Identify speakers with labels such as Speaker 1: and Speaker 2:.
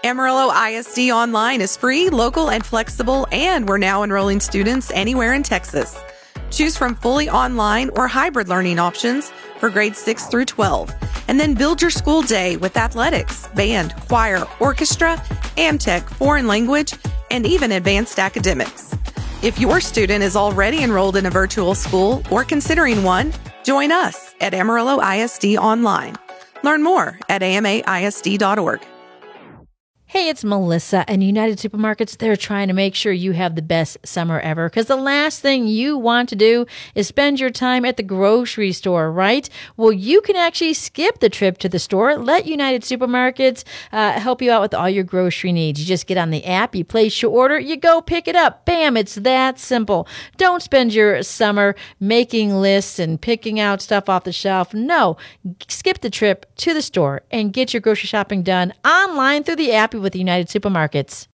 Speaker 1: Amarillo ISD Online is free, local, and flexible, and we're now enrolling students anywhere in Texas. Choose from fully online or hybrid learning options for grades 6 through 12, and then build your school day with athletics, band, choir, orchestra, AmTech, foreign language, and even advanced academics. If your student is already enrolled in a virtual school or considering one, join us at Amarillo ISD Online. Learn more at amaisd.org.
Speaker 2: Hey, it's Melissa, and United Supermarkets, they're trying to make sure you have the best summer ever, because the last thing you want to do is spend your time at the grocery store, right? Well, you can actually skip the trip to the store. Let United Supermarkets help you out with all your grocery needs. You just get on the app, you place your order, you go pick it up. Bam, it's that simple. Don't spend your summer making lists and picking out stuff off the shelf. No, skip the trip to the store and get your grocery shopping done online through the app with United Supermarkets.